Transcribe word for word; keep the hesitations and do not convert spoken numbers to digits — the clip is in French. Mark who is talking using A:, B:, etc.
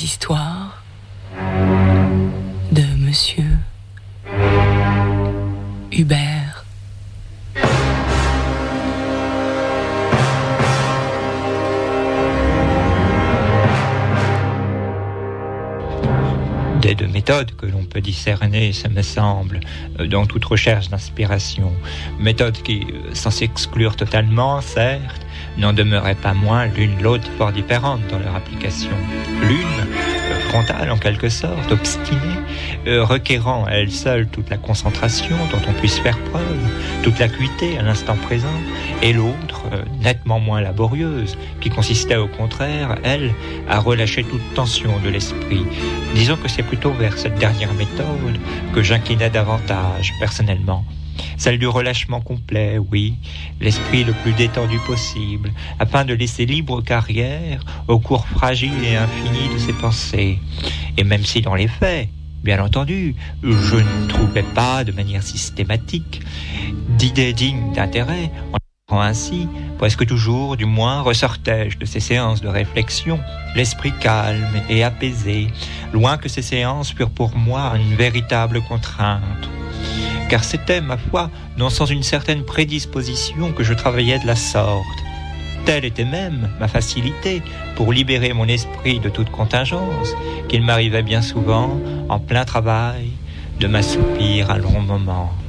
A: les histoires de Monsieur Hubert.
B: Des deux méthodes que l'on peut discerner, ça me semble, dans toute recherche d'inspiration. Méthode qui, sans s'exclure totalement, certes, n'en demeurait pas moins l'une l'autre fort différentes dans leur application. L'une, frontale en quelque sorte, obstinée, euh, requérant à elle seule toute la concentration dont on puisse faire preuve, toute l'acuité à l'instant présent, et l'autre, euh, nettement moins laborieuse, qui consistait au contraire, elle, à relâcher toute tension de l'esprit. Disons que c'est plutôt vers cette dernière méthode que j'inclinais davantage, personnellement. Celle du relâchement complet, oui, l'esprit le plus détendu possible, afin de laisser libre carrière au cours fragile et infini de ses pensées. Et même si dans les faits, bien entendu, je ne trouvais pas de manière systématique d'idées dignes d'intérêt, en ainsi, presque toujours, du moins, ressortais-je de ces séances de réflexion, l'esprit calme et apaisé, loin que ces séances furent pour moi une véritable contrainte. Car c'était, ma foi, non sans une certaine prédisposition que je travaillais de la sorte. Telle était même ma facilité pour libérer mon esprit de toute contingence, qu'il m'arrivait bien souvent, en plein travail, de m'assoupir un long moment.